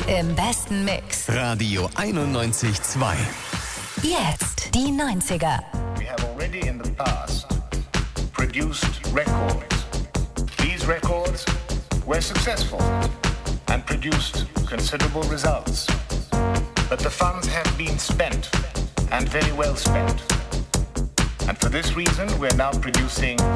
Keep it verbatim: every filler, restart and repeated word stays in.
im besten Mix. Radio einundneunzig Komma zwei. Jetzt die neunziger. We have already in the past produced records. These records were successful and produced considerable results. But the funds have been spent, and very well spent. And for this reason, we're now producing